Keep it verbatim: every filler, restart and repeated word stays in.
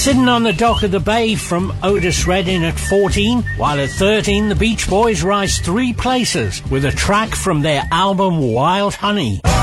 Sitting on the Dock of the Bay from Otis Redding at fourteen, while at thirteen the Beach Boys rise three places with a track from their album Wild Honey.